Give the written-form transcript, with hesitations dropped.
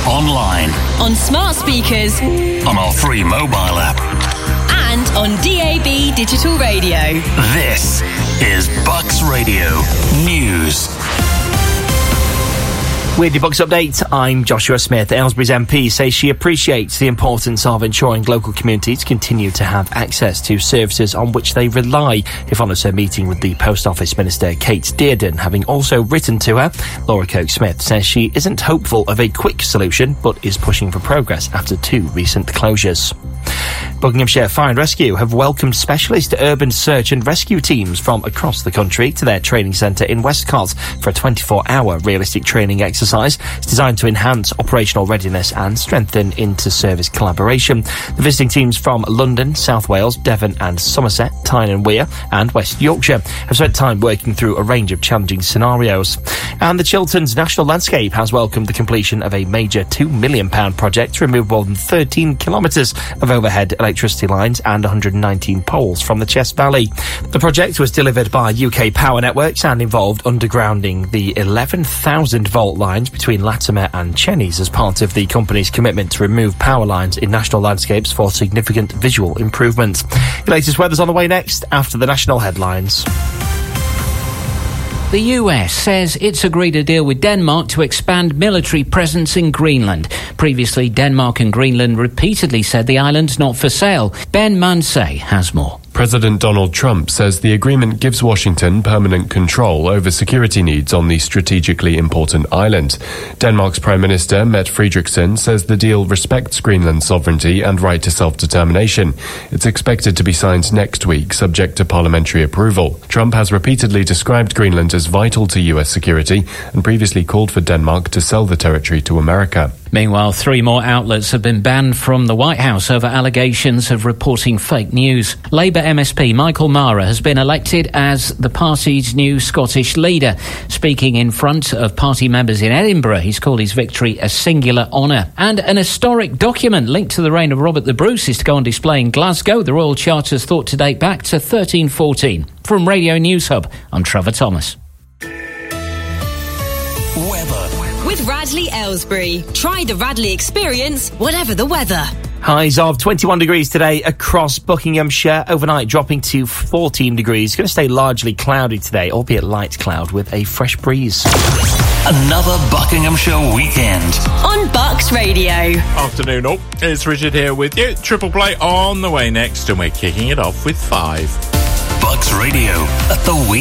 online, on smart speakers, on our free mobile app, and on DAB digital radio. This is Bucks Radio News. With your Bucks update, I'm Joshua Smith. Aylesbury's MP says she appreciates the importance of ensuring local communities continue to have access to services on which they rely. If honors her meeting with the Post Office Minister Kate Dearden, having also written to her, Laura Coke-Smith says she isn't hopeful of a quick solution, but is pushing for progress after 2 recent closures. Buckinghamshire Fire and Rescue have welcomed specialist urban search and rescue teams from across the country to their training centre in Westcott for a 24-hour realistic training exercise. It's designed to enhance operational readiness and strengthen inter-service collaboration. The visiting teams from London, South Wales, Devon and Somerset, Tyne and Wear and West Yorkshire have spent time working through a range of challenging scenarios. And the Chilterns National Landscape has welcomed the completion of a major £2 million project to remove more than 13 kilometres of overhead electricity lines and 119 poles from the Chess Valley. The project was delivered by UK Power Networks and involved undergrounding the 11,000 volt lines between Latimer and Chennies as part of the company's commitment to remove power lines in national landscapes for significant visual improvement. The latest weather's on the way next after the national headlines. The US says it's agreed a deal with Denmark to expand military presence in Greenland. Previously, Denmark and Greenland repeatedly said the island's not for sale. Ben Mansay has more. President Donald Trump says the agreement gives Washington permanent control over security needs on the strategically important island. Denmark's Prime Minister, Mette Frederiksen, says the deal respects Greenland's sovereignty and right to self-determination. It's expected to be signed next week, subject to parliamentary approval. Trump has repeatedly described Greenland as vital to US security and previously called for Denmark to sell the territory to America. Meanwhile, 3 more outlets have been banned from the White House over allegations of reporting fake news. Labour MSP Michael Mara has been elected as the party's new Scottish leader. Speaking in front of party members in Edinburgh, he's called his victory a singular honour. And an historic document linked to the reign of Robert the Bruce is to go on display in Glasgow. The Royal Charter is thought to date back to 1314. From Radio News Hub, I'm Trevor Thomas. Weather. With Radley Aylesbury. Try the Radley experience, whatever the weather. Highs of 21 degrees today across Buckinghamshire, overnight dropping to 14 degrees. Going to stay largely cloudy today, albeit light cloud with a fresh breeze. Another Buckinghamshire weekend. On Bucks Radio. Afternoon all, it's Richard here with you. Triple Play on the way next, and we're kicking it off with 5. Bucks Radio at the weekend.